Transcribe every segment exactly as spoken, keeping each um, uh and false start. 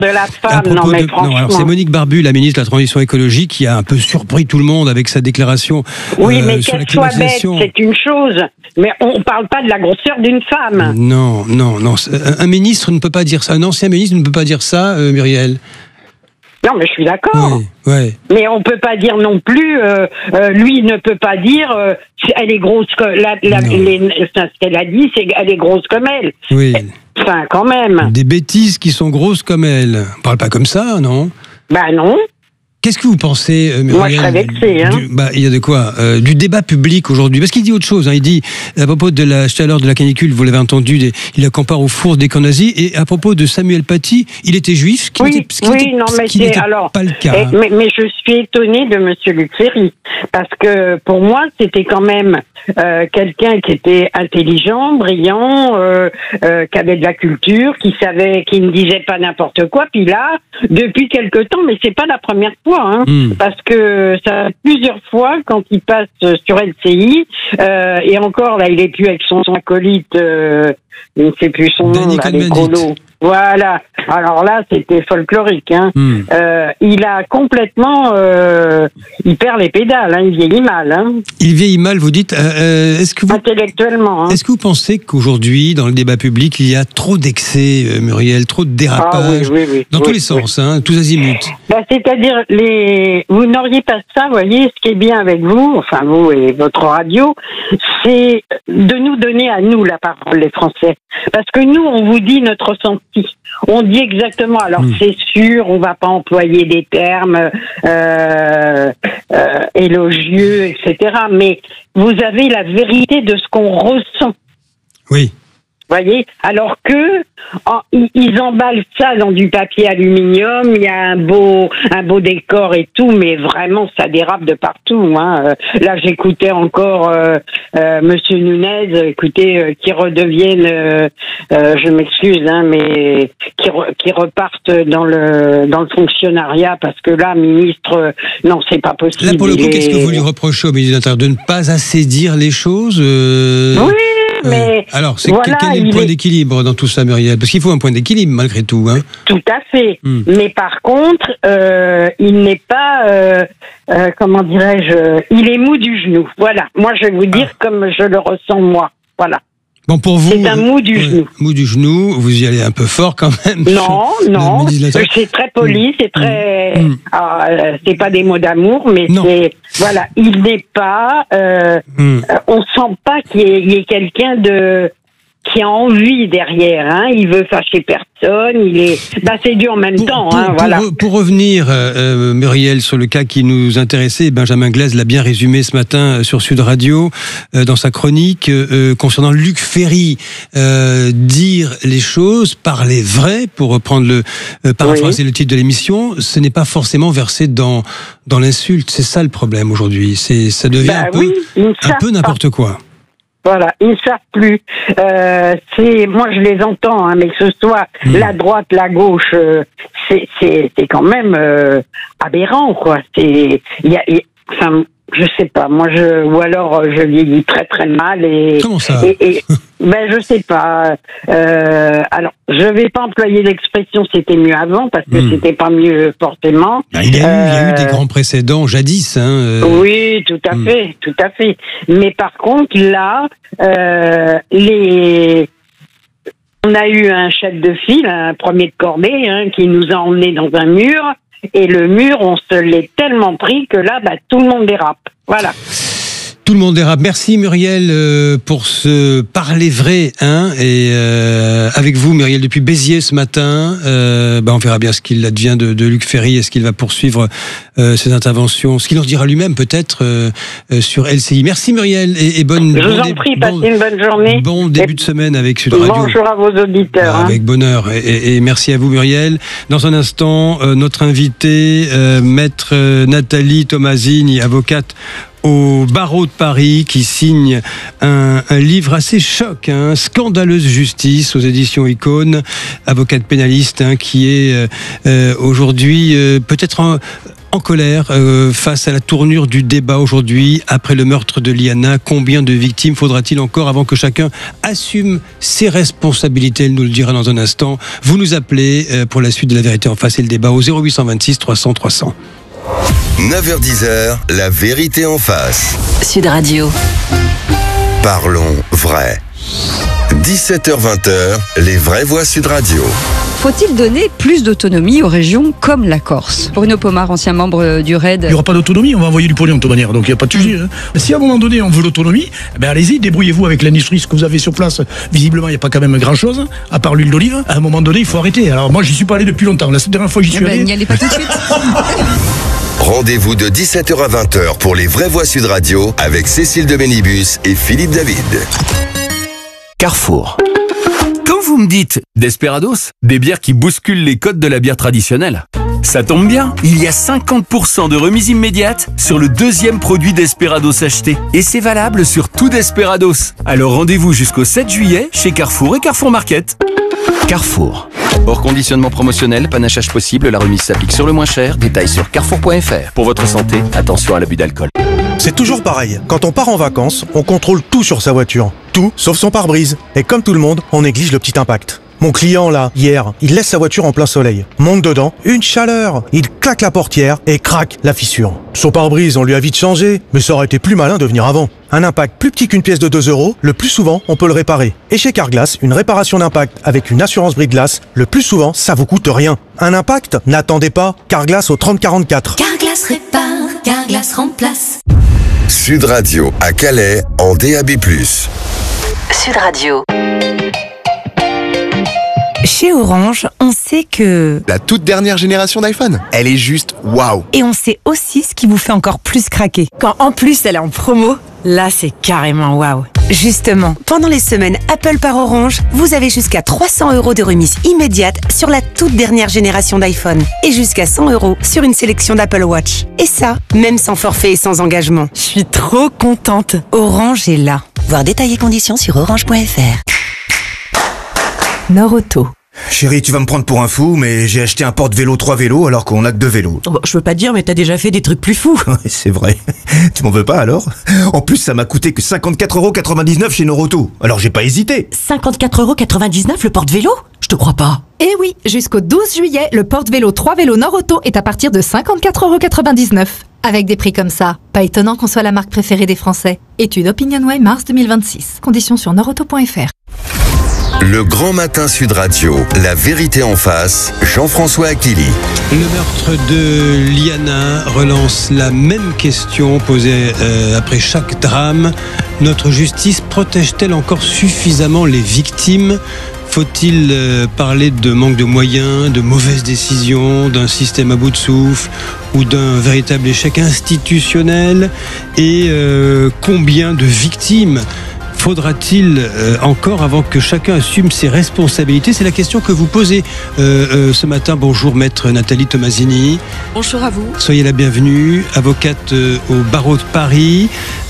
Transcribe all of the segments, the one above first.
de la femme, non mais de, franchement. Non, alors c'est Monique Barbu, la ministre de la Transition écologique, qui a un peu surpris tout le monde avec sa déclaration. Oui, euh, mais sur la qu'elle soit bête, climatisation. c'est une chose. Mais on ne parle pas de la grosseur d'une femme. Non, non, non. Un, un ministre ne peut pas dire ça. Un ancien ministre ne peut pas dire ça, euh, Muriel. Non, mais je suis d'accord. Oui, ouais. Mais on peut pas dire non plus. Euh, euh, lui ne peut pas dire. Euh, elle est grosse. Que, la, la, les, ce qu'elle a dit, c'est qu'elle est grosse comme elle. Oui. Enfin, quand même. Des bêtises qui sont grosses comme elle. On parle pas comme ça, non? Bah non. Qu'est-ce que vous pensez, euh, Muriel? Moi, je serais vexée. Hein. Du, bah, il y a de quoi euh, du débat public aujourd'hui. Parce qu'il dit autre chose. Hein. Il dit, à propos de la chaleur de la canicule, vous l'avez entendu, des, il la compare aux fours des camps nazis. Et à propos de Samuel Paty, il était juif, ce qui oui, n'était, ce qui oui, n'était, non, mais ce qui c'est n'était alors. pas le cas. Et, mais, mais je suis étonnée de Monsieur Luc Ferry. Parce que pour moi, c'était quand même euh, quelqu'un qui était intelligent, brillant, euh, euh, qui avait de la culture, qui savait, qui ne disait pas n'importe quoi. Puis là, depuis quelque temps, mais c'est pas la première fois, hein, Mm. parce que ça plusieurs fois quand il passe sur L C I, euh, et encore là, il est plus avec son acolyte, euh, je ne sais plus son nom, Danny là, les Cohn-Bendit. colos. Voilà. Alors là, c'était folklorique. Hein. Mm. Euh, il a complètement, euh, il perd les pédales. Hein. Il vieillit mal. Hein. Il vieillit mal, vous dites. Euh, est-ce que vous Intellectuellement. Hein. Est-ce que vous pensez qu'aujourd'hui, dans le débat public, il y a trop d'excès, euh, Muriel, trop de dérapage, ah, oui, oui, oui, dans oui, tous les oui. sens, hein, tous azimuts? Bah, c'est-à-dire, les, vous n'auriez pas ça, vous voyez, ce qui est bien avec vous, enfin vous et votre radio, c'est de nous donner à nous la parole, les Français. Parce que nous, on vous dit notre ressenti. On dit exactement, alors mmh. c'est sûr, on va pas employer des termes euh, euh, élogieux, et cetera. Mais vous avez la vérité de ce qu'on ressent. Oui. Voyez, alors que en, ils emballent ça dans du papier aluminium, il y a un beau un beau décor et tout, mais vraiment ça dérape de partout. Hein. Là, j'écoutais encore euh, euh, Monsieur Nunez, écoutez, euh, qui redeviennent, euh, euh, je m'excuse, hein, mais qui re, qui repartent dans le dans le fonctionnariat parce que là, ministre, euh, non, c'est pas possible. Là, pour le coup, est... qu'est-ce que vous lui reprochez au ministre de l'Intérieur, de ne pas assez dire les choses? euh... Oui. Mais euh, alors, c'est voilà, quel est le point est... d'équilibre dans tout ça, Muriel? Parce qu'il faut un point d'équilibre malgré tout. Hein. Tout à fait. Mm. Mais par contre, euh, il n'est pas, euh, euh, comment dirais-je, il est mou du genou. Voilà. Moi, je vais vous dire ah. comme je le ressens moi. Voilà. Bon, pour vous, c'est un mou du euh, genou. Mou du genou, vous y allez un peu fort quand même. Non, non, c'est très poli, mmh. c'est très, mmh. ah, c'est pas des mots d'amour, mais non. c'est, voilà, il n'est pas, euh, mmh. on sent pas qu'il y ait, il y ait quelqu'un de, qui a envie derrière, hein. Il veut fâcher personne, il est, bah c'est dur en même pour, temps, pour, hein, pour, voilà. Pour revenir, euh, Muriel, sur le cas qui nous intéressait, Benjamin Glaise l'a bien résumé ce matin sur Sud Radio, euh, dans sa chronique, euh, concernant Luc Ferry, euh, dire les choses, parler vrai, pour reprendre le, euh, paraphraser oui. le titre de l'émission, ce n'est pas forcément versé dans, dans l'insulte, c'est ça le problème aujourd'hui, c'est, ça devient bah, un, oui, peu, un peu n'importe quoi. Voilà, ils ne savent plus. Euh, c'est, moi, je les entends, hein, mais que ce soit mmh. la droite, la gauche, euh, c'est, c'est, c'est quand même euh, aberrant, quoi. C'est, il y a, y, enfin, je sais pas. Moi, je, ou alors, je vieillis très très mal et. Comment ça et, et, ben, je sais pas. Euh, alors, je vais pas employer l'expression c'était mieux avant parce que mmh. c'était pas mieux forcément. Ben, il, y a eu, euh, il y a eu des grands précédents jadis, hein. Euh... Oui, tout à mmh. fait, tout à fait. Mais par contre, là, euh, les. On a eu un chef de file, un premier de cordée, hein, qui nous a emmenés dans un mur. Et le mur, on se l'est tellement pris que là, bah, tout le monde dérape. Voilà. Tout le monde dérape. Merci Muriel euh, pour ce parler vrai, hein, et euh, avec vous Muriel depuis Béziers ce matin. Euh, bah, on verra bien ce qu'il advient de, de Luc Ferry. Est-ce qu'il va poursuivre euh, ses interventions, ce qu'il en dira lui-même peut-être euh, euh, sur L C I. Merci Muriel et, et bonne. Je vous bon en dé- prie, bon, passez une bonne journée. Bon début et de semaine avec Sud Radio. Bonjour à vos auditeurs. Bah, avec hein. bonheur et, et, et merci à vous Muriel. Dans un instant, euh, notre invitée, euh, maître euh, Nathalie Tomasini, avocate au barreau de Paris, qui signe un, un livre assez choc, hein, Scandaleuse justice aux éditions Icône, avocate pénaliste, hein, qui est euh, euh, aujourd'hui euh, peut-être en en colère euh, face à la tournure du débat aujourd'hui après le meurtre de Liana. Combien de victimes faudra-t-il encore avant que chacun assume ses responsabilités? Elle nous le dira dans un instant. Vous nous appelez euh, pour la suite de La Vérité en face et le débat au zéro huit cent vingt-six trois cents trois cents. neuf heures dix, La Vérité en face. Sud Radio. Parlons vrai. dix-sept heures vingt, les vraies voix Sud Radio. Faut-il donner plus d'autonomie aux régions comme la Corse? Bruno Pomar, ancien membre du R E D. Il n'y aura pas d'autonomie, on va envoyer du pognon de toute manière, donc il n'y a pas de sujet. Hein. Si à un moment donné on veut l'autonomie, ben allez-y, débrouillez-vous avec l'industrie, ce que vous avez sur place. Visiblement, il n'y a pas quand même grand-chose, à part l'huile d'olive. À un moment donné, il faut arrêter. Alors moi, j'y suis pas allé depuis longtemps. La dernière fois que j'y suis eh ben, allé... n'y allez pas tout de suite. Rendez-vous de dix-sept heures à vingt heures pour les vraies voix Sud Radio avec Cécile de Ménibus et Philippe David. Carrefour. Quand vous me dites Desperados, des bières qui bousculent les codes de la bière traditionnelle, ça tombe bien, il y a cinquante pour cent de remise immédiate sur le deuxième produit Desperados acheté. Et c'est valable sur tout Desperados. Alors rendez-vous jusqu'au sept juillet chez Carrefour et Carrefour Market. Carrefour. Hors conditionnement promotionnel, panachage possible, la remise s'applique sur le moins cher. Détails sur carrefour point f r. Pour votre santé, attention à l'abus d'alcool. C'est toujours pareil. Quand on part en vacances, on contrôle tout sur sa voiture. Tout, sauf son pare-brise. Et comme tout le monde, on néglige le petit impact. Mon client, là, hier, il laisse sa voiture en plein soleil. Monte dedans, une chaleur. Il claque la portière et craque la fissure. Son pare-brise, on lui a vite changé, mais ça aurait été plus malin de venir avant. Un impact plus petit qu'une pièce de deux euros, le plus souvent, on peut le réparer. Et chez Carglass, une réparation d'impact avec une assurance brise-glace, le plus souvent, ça vous coûte rien. Un impact? N'attendez pas. Carglass au trente quarante-quatre. Carglass répare, Carglass remplace. Sud Radio à Calais en D A B plus. Sud Radio. Chez Orange, on sait que... La toute dernière génération d'iPhone, elle est juste waouh. Et on sait aussi ce qui vous fait encore plus craquer. Quand en plus elle est en promo, là c'est carrément waouh. Justement, pendant les semaines Apple par Orange, vous avez jusqu'à trois cents euros de remise immédiate sur la toute dernière génération d'iPhone. Et jusqu'à cent euros sur une sélection d'Apple Watch. Et ça, même sans forfait et sans engagement. Je suis trop contente. Orange est là. Voir détails et conditions sur orange point f r. Norauto. Chérie, tu vas me prendre pour un fou, mais j'ai acheté un porte-vélo trois vélos alors qu'on a que deux vélos. Oh, je veux pas te dire, mais t'as déjà fait des trucs plus fous. Ouais, c'est vrai. Tu m'en veux pas alors? En plus, ça m'a coûté que cinquante-quatre euros quatre-vingt-dix-neuf chez Norauto. Alors j'ai pas hésité. cinquante-quatre euros quatre-vingt-dix-neuf le porte-vélo? Je te crois pas. Eh oui, jusqu'au douze juillet, le porte-vélo trois vélos Norauto est à partir de cinquante-quatre euros quatre-vingt-dix-neuf. Avec des prix comme ça, pas étonnant qu'on soit la marque préférée des Français. Étude OpinionWay mars deux mille vingt-six. Conditions sur norauto point f r. Le Grand Matin Sud Radio, La Vérité en face, Jean-François Akili. Le meurtre de Liana relance la même question posée euh, après chaque drame. Notre justice protège-t-elle encore suffisamment les victimes ? Faut-il euh, parler de manque de moyens, de mauvaises décisions, d'un système à bout de souffle ou d'un véritable échec institutionnel ? Et euh, combien de victimes faudra-t-il euh, encore avant que chacun assume ses responsabilités? C'est la question que vous posez euh, euh, ce matin. Bonjour maître Nathalie Tomasini. Bonjour à vous. Soyez la bienvenue, avocate euh, au barreau de Paris,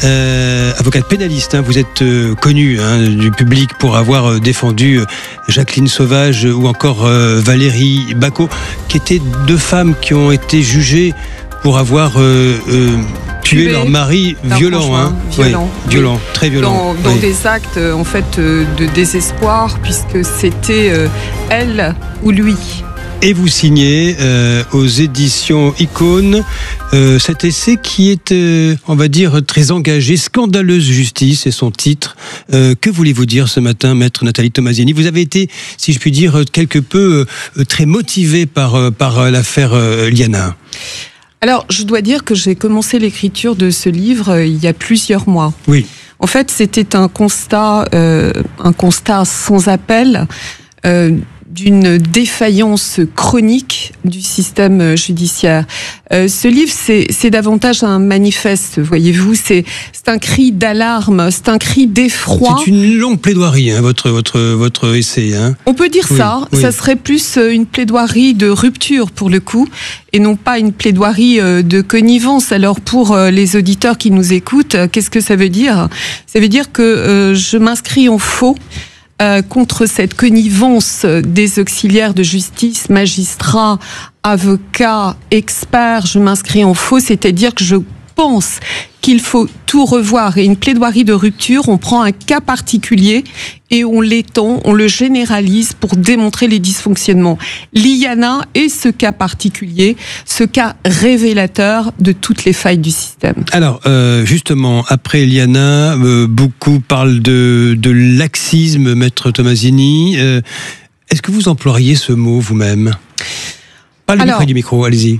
euh, avocate pénaliste. Hein, vous êtes euh, connue hein, du public pour avoir euh, défendu euh, Jacqueline Sauvage euh, ou encore euh, Valérie Bacot, qui étaient deux femmes qui ont été jugées pour avoir euh, euh, tué leur mari violent, hein. violent, oui, violent, oui. très violent. Dans, dans oui. des actes en fait de désespoir, puisque c'était euh, elle ou lui. Et vous signez euh, aux éditions Icône euh, cet essai qui est, euh, on va dire, très engagé. Scandaleuse justice, c'est son titre. Euh, que voulez-vous dire ce matin, maître Nathalie Tomasini? Vous avez été, si je puis dire, quelque peu euh, très motivé par, euh, par euh, l'affaire euh, Liana. Alors, je dois dire que j'ai commencé l'écriture de ce livre euh, il y a plusieurs mois. Oui. En fait, c'était un constat, euh, un constat sans appel euh, d'une défaillance chronique du système judiciaire. Euh, ce livre, c'est, c'est davantage un manifeste, voyez-vous. C'est, c'est un cri d'alarme, c'est un cri d'effroi. C'est une longue plaidoirie, hein, votre, votre, votre essai. Hein. On peut dire oui, ça. Oui. Ça serait plus une plaidoirie de rupture, pour le coup, et non pas une plaidoirie de connivence. Alors, pour les auditeurs qui nous écoutent, qu'est-ce que ça veut dire ? Ça veut dire que euh, je m'inscris en faux euh, contre cette connivence des auxiliaires de justice, magistrats, avocats, experts. Je m'inscris en faux, c'est-à-dire que je pense qu'il faut tout revoir et une plaidoirie de rupture, on prend un cas particulier et on l'étend, on le généralise pour démontrer les dysfonctionnements. L'I A N A est ce cas particulier, ce cas révélateur de toutes les failles du système. Alors, euh, justement, après l'I A N A, euh, beaucoup parlent de, de laxisme, Maître Tomasini. Euh, est-ce que vous emploieriez ce mot vous-même ? Parlez Alors, près du micro, allez-y.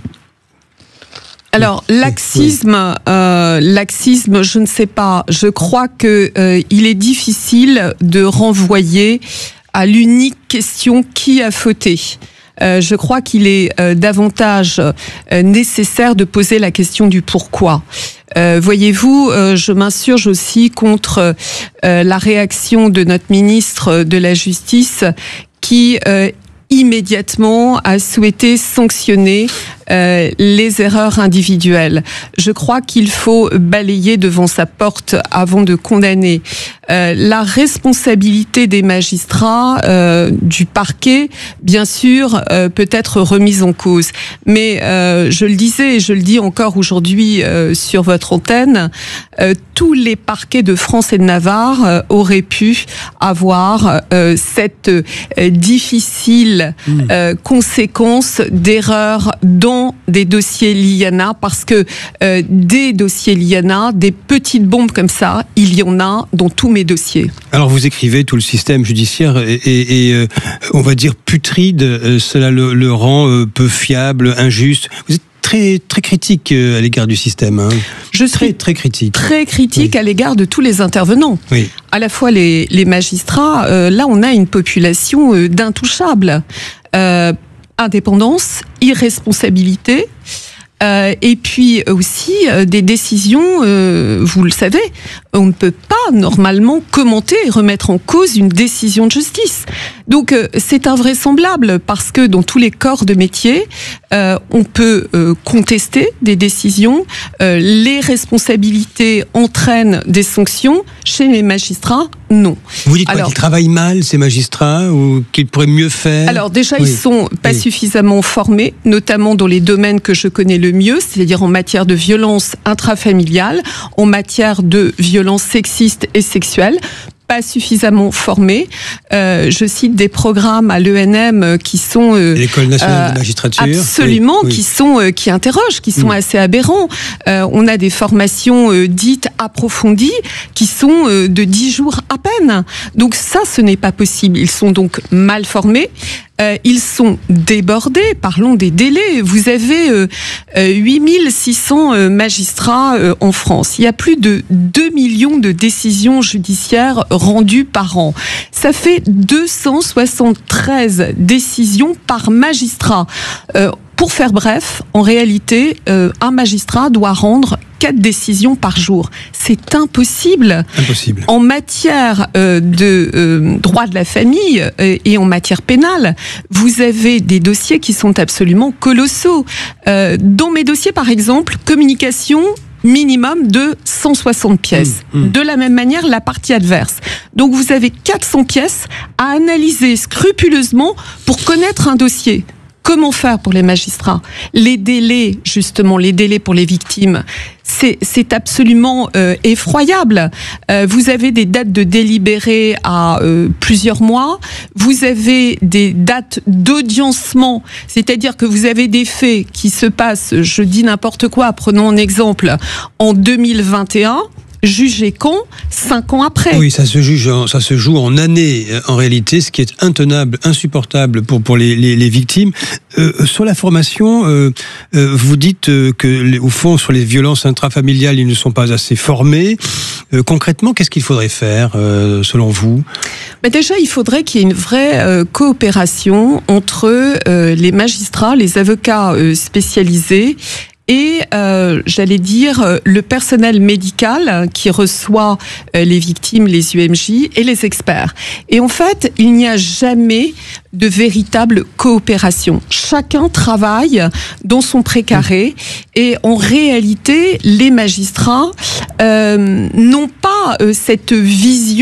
Alors, laxisme, euh, laxisme, je ne sais pas. Je crois que euh, il est difficile de renvoyer à l'unique question qui a fauté. Euh, je crois qu'il est euh, davantage euh, nécessaire de poser la question du pourquoi. Euh, voyez-vous, euh, je m'insurge aussi contre euh, la réaction de notre ministre de la Justice qui euh, immédiatement a souhaité sanctionner euh, les erreurs individuelles. Je crois qu'il faut balayer devant sa porte avant de condamner. Euh, la responsabilité des magistrats, euh, du parquet, bien sûr, euh, peut être remise en cause. Mais euh, je le disais et je le dis encore aujourd'hui euh, sur votre antenne, euh, tous les parquets de France et de Navarre euh, auraient pu avoir euh, cette euh, difficile mmh. euh, conséquence d'erreurs dans des dossiers l'I A N A, parce que euh, des dossiers l'I A N A, des petites bombes comme ça, il y en a dans tous mes dossiers. Alors vous écrivez tout le système judiciaire et, et, et euh, on va dire putride, euh, cela le, le rend euh, peu fiable, injuste. Vous êtes très très critique à l'égard du système. Hein. Je très, suis très critique. Très critique oui. à l'égard de tous les intervenants. Oui. À la fois les, les magistrats, euh, là on a une population euh, d'intouchables. Euh, indépendance, irresponsabilité, euh, et puis aussi euh, des décisions, euh, vous le savez, on ne peut pas normalement commenter et remettre en cause une décision de justice. Donc euh, c'est invraisemblable parce que dans tous les corps de métier, euh, on peut euh, contester des décisions, euh, les responsabilités entraînent des sanctions. Chez les magistrats, non. Vous dites quoi, qu'ils travaillent mal, ces magistrats, ou qu'ils pourraient mieux faire ? Alors déjà, oui. ils sont pas oui. suffisamment formés, notamment dans les domaines que je connais le mieux, c'est-à-dire en matière de violence intrafamiliale, en matière de violence sexiste et sexuelle. Pas suffisamment formés. Euh, je cite des programmes à l'E N M qui sont euh, l'École nationale euh, de magistrature, absolument, oui, oui. qui sont euh, qui interrogent, qui sont mmh. assez aberrants. Euh, on a des formations euh, dites approfondies qui sont euh, de dix jours à peine. Donc ça, ce n'est pas possible. Ils sont donc mal formés. Euh, ils sont débordés. Parlons des délais. Vous avez euh, euh, huit mille six cents euh, magistrats euh, en France. Il y a plus de deux millions de décisions judiciaires rendues par an. Ça fait deux cent soixante-treize décisions par magistrat. Euh, Pour faire bref, en réalité, euh, un magistrat doit rendre quatre décisions par jour. C'est impossible. Impossible. En matière euh, de euh, droit de la famille euh, et en matière pénale, vous avez des dossiers qui sont absolument colossaux. Euh, dans mes dossiers, par exemple, communication minimum de cent soixante pièces. Mmh, mmh. De la même manière, la partie adverse. Donc vous avez quatre cents pièces à analyser scrupuleusement pour connaître un dossier. Comment faire pour les magistrats ? Les délais, justement, les délais pour les victimes, c'est, c'est absolument euh, effroyable. Euh, vous avez des dates de délibéré à euh, plusieurs mois. Vous avez des dates d'audiencement, c'est-à-dire que vous avez des faits qui se passent, je dis n'importe quoi, prenons un exemple, en deux mille vingt et un. Jugé quand ? Cinq ans après. Oui, ça se juge, en, ça se joue en années en réalité, ce qui est intenable, insupportable pour pour les les, les victimes. Euh, sur la formation, euh, euh, vous dites que au fond sur les violences intrafamiliales, ils ne sont pas assez formés. Euh, concrètement, qu'est-ce qu'il faudrait faire euh, selon vous ? Mais déjà, il faudrait qu'il y ait une vraie euh, coopération entre euh, les magistrats, les avocats euh, spécialisés. Et euh, j'allais dire le personnel médical qui reçoit euh, les victimes, les U M J et les experts. Et en fait, il n'y a jamais de véritable coopération. Chacun travaille dans son précaré et en réalité, les magistrats euh, n'ont pas euh, cette vision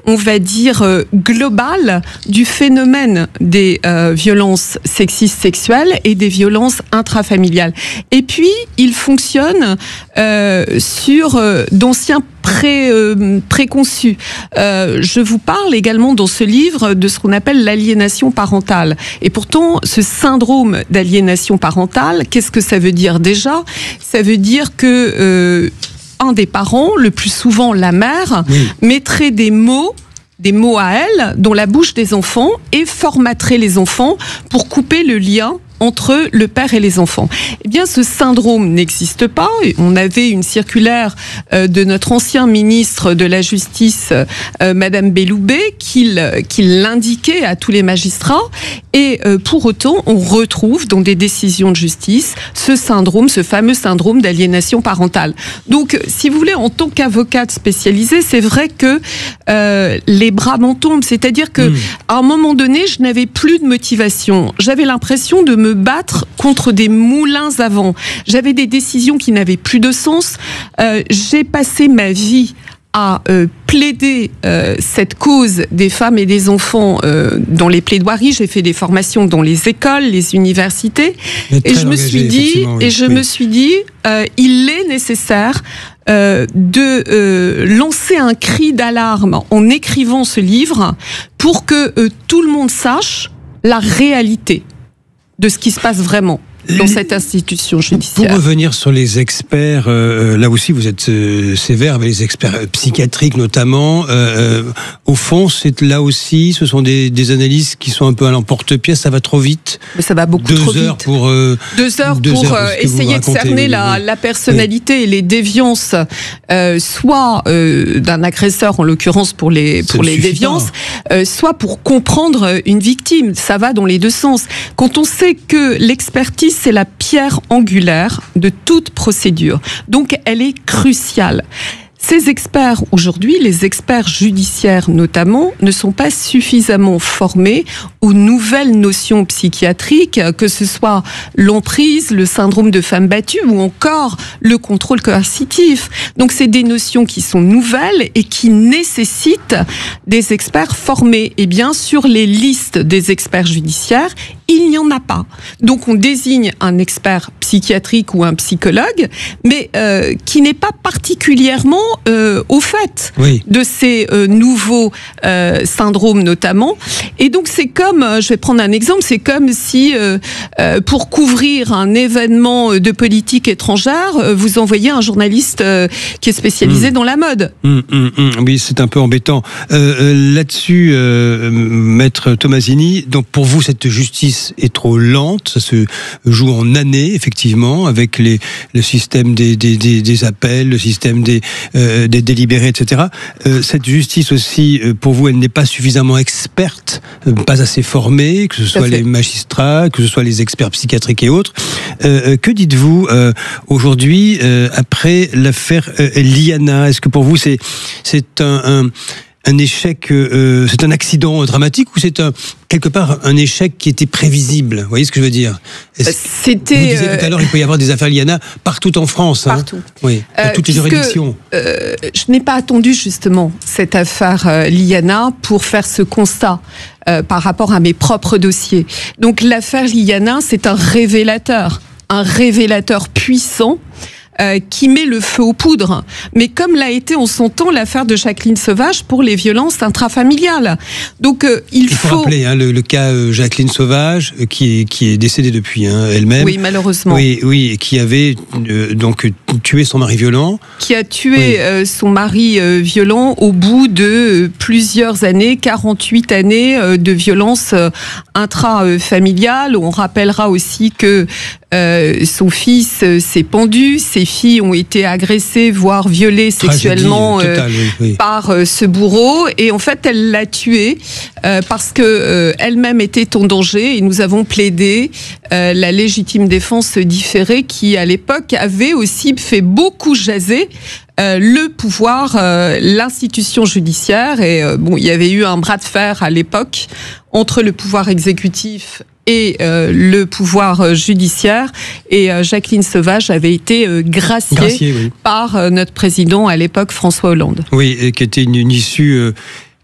on va dire, euh, globale du phénomène des euh, violences sexistes sexuelles et des violences intrafamiliales. Et puis, il fonctionne euh, sur euh, d'anciens pré, euh, préconçus. Euh, je vous parle également dans ce livre de ce qu'on appelle l'aliénation parentale. Et pourtant, ce syndrome d'aliénation parentale, qu'est-ce que ça veut dire déjà ? Ça veut dire que euh, un des parents, le plus souvent la mère, oui. mettrait des mots des mots à elle dans la bouche des enfants et formaterait les enfants pour couper le lien entre le père et les enfants. Eh bien, ce syndrome n'existe pas. On avait une circulaire euh, de notre ancien ministre de la Justice, euh, Madame Belloubet, qui, qui l'indiquait à tous les magistrats. Et euh, pour autant, on retrouve dans des décisions de justice ce syndrome, ce fameux syndrome d'aliénation parentale. Donc, si vous voulez, en tant qu'avocate spécialisée, c'est vrai que euh, les bras m'en tombent. C'est-à-dire que, mmh. à un moment donné, je n'avais plus de motivation. J'avais l'impression de me battre contre des moulins à vent. J'avais des décisions qui n'avaient plus de sens. Euh, j'ai passé ma vie à euh, plaider euh, cette cause des femmes et des enfants euh, dans les plaidoiries. J'ai fait des formations dans les écoles, les universités, et je me suis dit, oui, et je oui. me suis dit, euh, il est nécessaire euh, de euh, lancer un cri d'alarme en écrivant ce livre pour que euh, tout le monde sache la réalité de ce qui se passe vraiment dans cette institution judiciaire. Pour revenir sur les experts, euh, là aussi vous êtes euh, sévère avec les experts euh, psychiatriques notamment. Euh, au fond, c'est là aussi, ce sont des, des analyses qui sont un peu à l'emporte-pièce. Ça va trop vite. Mais ça va beaucoup deux trop heures vite. Pour, euh, deux heures deux pour heures, euh, essayer de cerner oui, la, oui. la personnalité oui. et les déviances, euh, soit euh, d'un agresseur en l'occurrence pour les pour les déviances, euh, soit pour comprendre une victime. Ça va dans les deux sens. Quand on sait que l'expertise c'est la pierre angulaire de toute procédure. Donc, elle est cruciale. Ces experts, aujourd'hui, les experts judiciaires notamment, ne sont pas suffisamment formés aux nouvelles notions psychiatriques, que ce soit l'emprise, le syndrome de femme battue ou encore le contrôle coercitif. Donc, c'est des notions qui sont nouvelles et qui nécessitent des experts formés. Et bien, sur les listes des experts judiciaires, il n'y en a pas. Donc, on désigne un expert psychiatrique ou un psychologue, mais euh, qui n'est pas particulièrement Euh, au fait oui. de ces euh, nouveaux euh, syndromes notamment. Et donc c'est comme, euh, je vais prendre un exemple, c'est comme si euh, euh, pour couvrir un événement de politique étrangère, euh, vous envoyez un journaliste euh, qui est spécialisé mmh. dans la mode. Mmh, mmh, mmh. Oui, c'est un peu embêtant. Euh, euh, là-dessus, euh, Maître Tomasini, donc pour vous cette justice est trop lente, ça se joue en années effectivement, avec les, le système des, des, des, des appels, le système des Euh, des délibérés, et cetera. Euh, cette justice aussi, euh, pour vous, elle n'est pas suffisamment experte, euh, pas assez formée, que ce soit les magistrats, que ce soit les experts psychiatriques et autres. Euh, que dites-vous euh, aujourd'hui, euh, après l'affaire euh, Liana ? Est-ce que pour vous, c'est, c'est un... un un échec, euh, c'est un accident dramatique ou c'est un, quelque part un échec qui était prévisible ? Vous voyez ce que je veux dire ? C'était. Vous disiez tout à l'heure, il peut y avoir des affaires Liana partout en France. Partout. Hein, oui, dans euh, toutes les juridictions. Euh, je n'ai pas attendu justement cette affaire euh, Liana pour faire ce constat euh, par rapport à mes propres dossiers. Donc l'affaire Liana, c'est un révélateur, un révélateur puissant. Euh, qui met le feu aux poudres. Mais comme l'a été en son temps l'affaire de Jacqueline Sauvage pour les violences intrafamiliales. Donc euh, il, il faut... faut rappeler hein, le, le cas euh, Jacqueline Sauvage, euh, qui, est, qui est décédée depuis hein, elle-même. Oui, malheureusement. Oui, oui, et qui avait euh, donc tué son mari violent. Qui a tué oui. euh, son mari euh, violent au bout de euh, plusieurs années, quarante-huit années euh, de violences euh, intrafamiliales. On rappellera aussi que Euh, son fils euh, s'est pendu, ses filles ont été agressées, voire violées sexuellement euh, totale, oui, oui. par euh, ce bourreau. Et en fait, elle l'a tué euh, parce que euh, elle-même était en danger. Et nous avons plaidé euh, la légitime défense différée qui, à l'époque, avait aussi fait beaucoup jaser Euh, le pouvoir, euh, l'institution judiciaire. Et euh, bon, il y avait eu un bras de fer à l'époque entre le pouvoir exécutif et euh, le pouvoir judiciaire. Et euh, Jacqueline Sauvage avait été euh, graciée, graciée oui. par euh, notre président à l'époque, François Hollande. Oui, et qui était une, une issue... Euh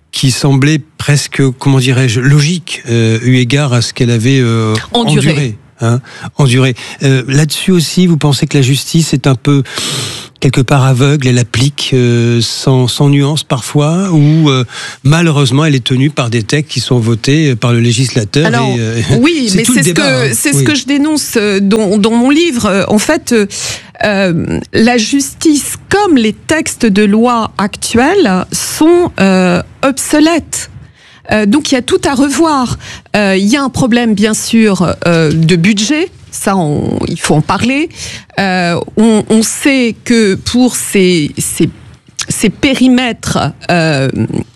qui semblait presque, comment dirais-je, logique, euh, eu égard à ce qu'elle avait euh, enduré. enduré, hein, enduré. Euh, là-dessus aussi, vous pensez que la justice est un peu quelque part aveugle, elle applique euh, sans, sans nuance parfois, ou euh, malheureusement elle est tenue par des textes qui sont votés par le législateur. Alors, et, euh, oui, c'est mais c'est ce, débat, que, hein. c'est oui. ce que je dénonce dans, dans mon livre. En fait, euh, la justice, comme les textes de loi actuels, sont euh, obsolètes. Euh, donc il y a tout à revoir. Euh, il y a un problème bien sûr euh, de budget. Ça, on, il faut en parler. Euh, on, on sait que pour ces, ces, ces périmètres euh,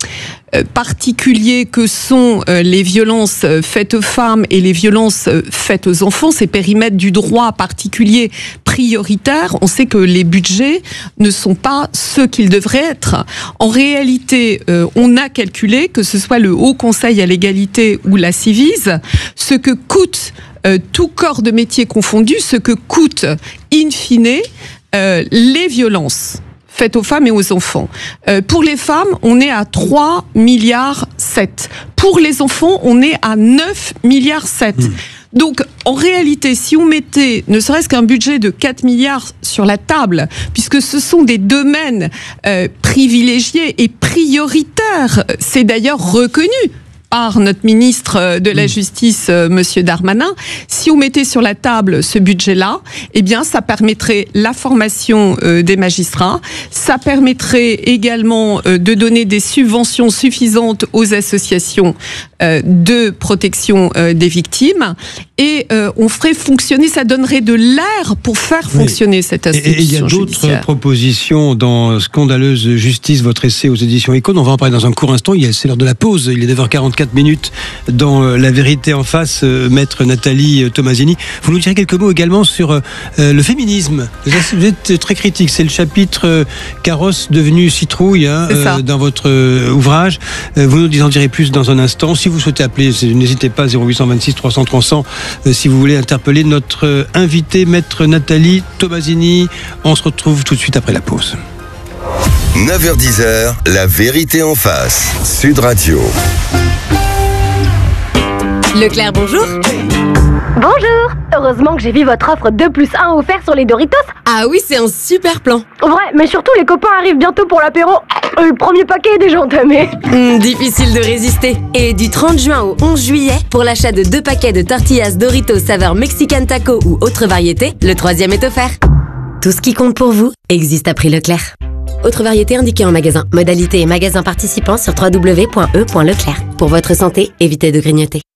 particuliers que sont euh, les violences faites aux femmes et les violences faites aux enfants, ces périmètres du droit particulier prioritaires, on sait que les budgets ne sont pas ceux qu'ils devraient être. En réalité, euh, on a calculé, que ce soit le Haut Conseil à l'égalité ou la Civise, ce que coûte euh, tout corps de métier confondu, ce que coûte in fine euh, les violences faites aux femmes et aux enfants. Euh, pour les femmes, on est à trois milliards sept. Pour les enfants, on est à neuf milliards sept. Mmh. Donc, en réalité, si on mettait ne serait-ce qu'un budget de quatre milliards sur la table, puisque ce sont des domaines euh, privilégiés et prioritaires, c'est d'ailleurs reconnu par notre ministre de la Justice, euh, Monsieur Darmanin, si on mettait sur la table ce budget-là, eh bien, ça permettrait la formation euh, des magistrats, ça permettrait également euh, de donner des subventions suffisantes aux associations euh, de protection euh, des victimes, et euh, on ferait fonctionner, ça donnerait de l'air pour faire fonctionner oui. cette institution. Et il y a d'autres judiciaire. propositions dans Scandaleuse Justice, votre essai aux éditions Icône. On va en parler dans un court instant. Il y a, c'est l'heure de la pause. Il est neuf heures quarante-quatre minutes dans La Vérité en face, euh, maître Nathalie Tomasini. Vous nous direz quelques mots également sur euh, le féminisme. Vous êtes très critique. C'est le chapitre euh, carrosse devenu citrouille hein, euh, dans votre euh, ouvrage. Euh, vous nous en direz plus dans un instant. Si vous souhaitez appeler, n'hésitez pas, zéro huit cent vingt-six trois cents trois cents euh, si vous voulez interpeller notre euh, invité, maître Nathalie Tomasini. On se retrouve tout de suite après la pause. neuf heures dix, La Vérité en face, Sud Radio. Leclerc, bonjour. Bonjour. Heureusement que j'ai vu votre offre deux plus un offert sur les Doritos. Ah oui, c'est un super plan. Vrai, mais surtout les copains arrivent bientôt pour l'apéro. Le premier paquet est déjà entamé. Mmh, difficile de résister. Et du trente juin au onze juillet, pour l'achat de deux paquets de tortillas Doritos saveur Mexican Taco ou autre variété, le troisième est offert. Tout ce qui compte pour vous existe à prix Leclerc. Autre variété indiquée en magasin. Modalité et magasin participants sur w w w point e point leclerc. Pour votre santé, évitez de grignoter.